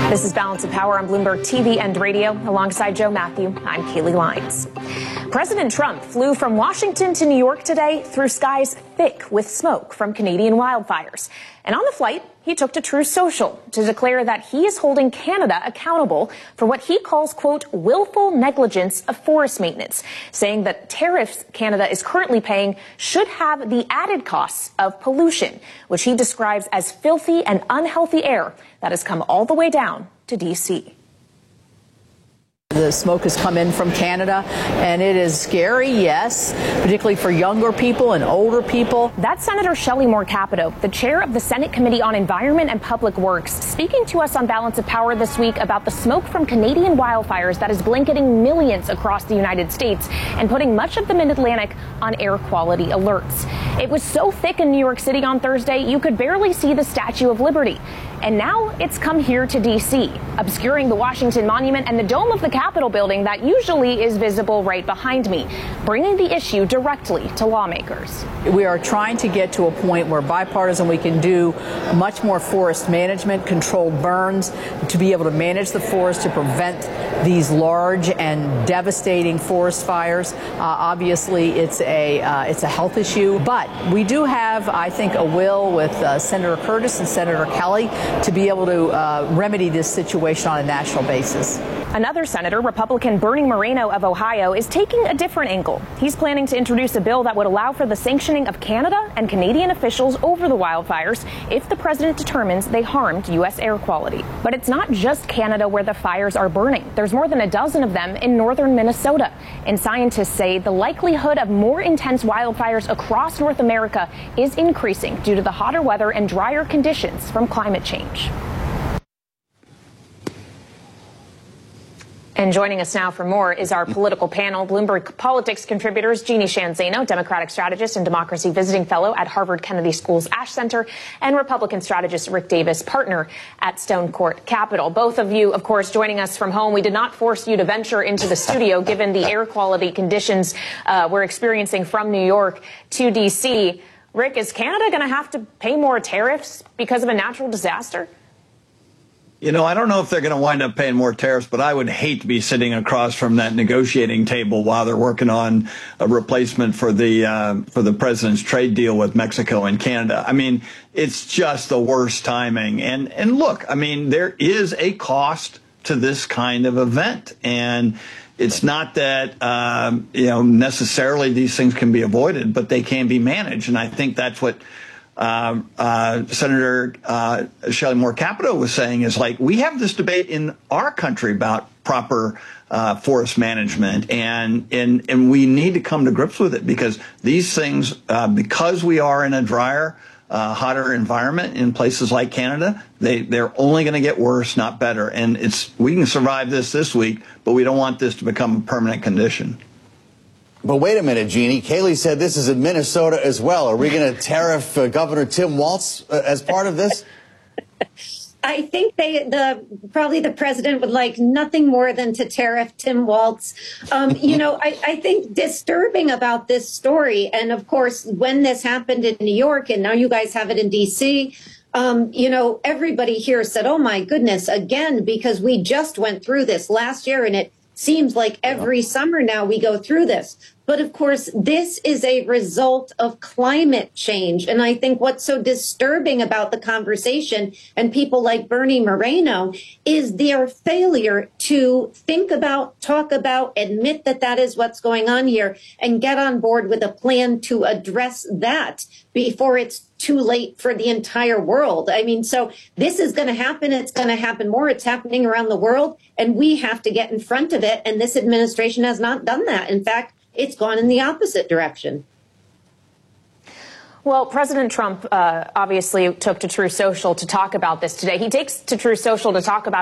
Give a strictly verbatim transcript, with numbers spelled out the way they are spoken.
This is Balance of Power on Bloomberg T V and radio. Alongside Joe Matthew, I'm Kaylee Lyons. President Trump flew from Washington to New York today through skies thick with smoke from Canadian wildfires. And on the flight, he took to Truth Social to declare that he is holding Canada accountable for what he calls, quote, willful negligence of forest maintenance, saying that tariffs Canada is currently paying should have the added costs of pollution, which he describes as filthy and unhealthy air that has come all the way down to D C. The smoke has come in from Canada, and it is scary, yes, particularly for younger people and older people. That's Senator Shelley Moore Capito, the chair of the Senate Committee on Environment and Public Works, speaking to us on Balance of Power this week about the smoke from Canadian wildfires that is blanketing millions across the United States and putting much of the Mid-Atlantic on air quality alerts. It was so thick in New York City on Thursday, you could barely see the Statue of Liberty. And now it's come here to D C, obscuring the Washington Monument and the dome of the Capitol building that usually is visible right behind me, bringing the issue directly to lawmakers. We are trying to get to a point where bipartisan we can do much more forest management, controlled burns, to be able to manage the forest to prevent these large and devastating forest fires. Uh, obviously, it's a uh, it's a health issue, but we do have, I think, a will with uh, Senator Curtis and Senator Kelly to be able to uh, remedy this situation on a national basis. Another senator, Republican Bernie Moreno of Ohio, is taking a different angle. He's planning to introduce a bill that would allow for the sanctioning of Canada and Canadian officials over the wildfires if the president determines they harmed U S air quality. But it's not just Canada where the fires are burning. There's more than a dozen of them in northern Minnesota. And scientists say the likelihood of more intense wildfires across North America is increasing due to the hotter weather and drier conditions from climate change. And joining us now for more is our political panel, Bloomberg Politics contributors Jeannie Sheehan Zaino, Democratic strategist and democracy visiting fellow at Harvard Kennedy School's Ash Center, and Republican strategist Rick Davis, partner at Stone Court Capital. Both of you, of course, joining us from home. We did not force you to venture into the studio given the air quality conditions uh, we're experiencing from New York to D C. Rick, is Canada going to have to pay more tariffs because of a natural disaster? You know, I don't know if they're going to wind up paying more tariffs, but I would hate to be sitting across from that negotiating table while they're working on a replacement for the uh, for the president's trade deal with Mexico and Canada. I mean, it's just the worst timing. And and look, I mean, there is a cost to this kind of event, and it's not that um, you know necessarily these things can be avoided, but they can be managed, and I think that's what. Uh, uh, Senator uh, Shelley Moore Capito was saying is like, we have this debate in our country about proper uh, forest management, and, and, and we need to come to grips with it because these things, uh, because we are in a drier, uh, hotter environment in places like Canada, they, they're only going to get worse, not better. And it's, we can survive this this week, but we don't want this to become a permanent condition. But wait a minute, Jeannie. Kaylee said this is in Minnesota as well. Are we going to tariff uh, Governor Tim Walz uh, as part of this? I think they, the probably the president would like nothing more than to tariff Tim Walz. Um, you know, I, I think disturbing about this story, and of course, when this happened in New York, and now you guys have it in D C, um, you know, everybody here said, oh, my goodness, again, because we just went through this last year, and it seems like every summer now we go through this. But of course, this is a result of climate change. And I think what's so disturbing about the conversation and people like Bernie Moreno is their failure to think about, talk about, admit that that is what's going on here and get on board with a plan to address that before it's too late for the entire world. I mean, so this is going to happen. It's going to happen more. It's happening around the world, and we have to get in front of it. And this administration has not done that. In fact, it's gone in the opposite direction. Well, President Trump uh, obviously took to Truth Social to talk about this today. He takes to Truth Social to talk about